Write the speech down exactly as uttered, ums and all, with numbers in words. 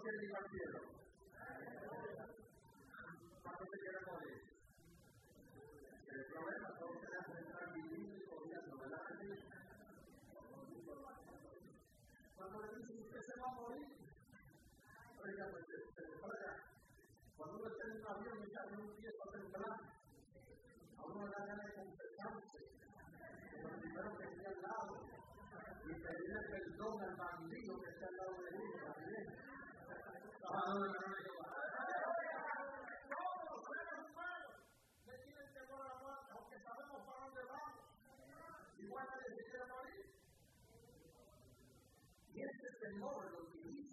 quieren ir al cielo? ¿Cuántos se quieren morir? El problema es que ustedes están viviendo y odiando, ¿verdad? Cuando le dicen que usted se va a morir, oiga, pues se oiga, cuando uno está en un avión y ya uno empieza a temblar, a uno le da ganas de confesarse, lo primero que esté al lado, y pedirle perdón al bandido que está al lado de uno también. Ah, no, no, no, no. Igual nadie se quiere morir. Y este temor lo utiliza